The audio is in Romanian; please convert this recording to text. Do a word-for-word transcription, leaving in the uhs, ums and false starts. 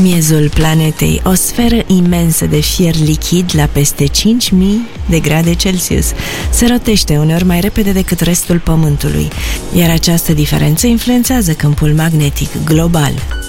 miezul planetei, o sferă imensă de fier lichid la peste cinci mii de grade Celsius. Se rotește uneori mai repede decât restul Pământului, iar această diferență influențează câmpul magnetic global.